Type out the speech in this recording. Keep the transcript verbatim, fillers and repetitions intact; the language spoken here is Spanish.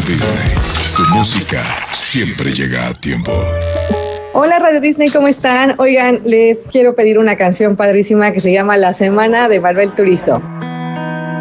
Disney. Tu música siempre llega a tiempo. Hola Radio Disney, ¿cómo están? Oigan, les quiero pedir una canción padrísima que se llama La Semana de Maribel Turizo.